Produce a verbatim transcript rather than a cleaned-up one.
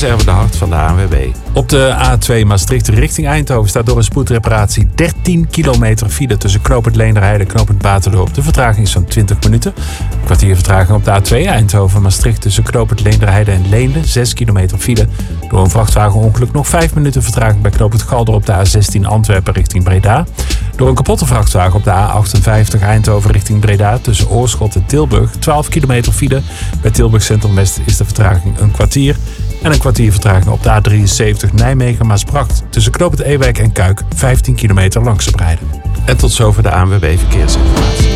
Verkeerserve de Hart van de A N W B. Op de A twee Maastricht richting Eindhoven staat door een spoedreparatie dertien kilometer file tussen knooppunt Leenderheide en knooppunt Baterdorp. De vertraging is zo'n twintig minuten. Een kwartier vertraging op de A twee Eindhoven Maastricht tussen knooppunt Leenderheide en Leende. zes kilometer file. Door een vrachtwagenongeluk nog vijf minuten vertraging bij knooppunt Galder op de A zestien Antwerpen richting Breda. Door een kapotte vrachtwagen op de A achtenvijftig Eindhoven richting Breda tussen Oorschot en Tilburg. twaalf kilometer file. Bij Tilburg Centrum West is de vertraging een kwartier. En een kwartier vertraging op de A drieënzeventig Nijmegen-Maasbracht. Tussen knooppunt Ewijk en Kuik vijftien kilometer langzaam rijden. En tot zover de A N W B Verkeersinformatie.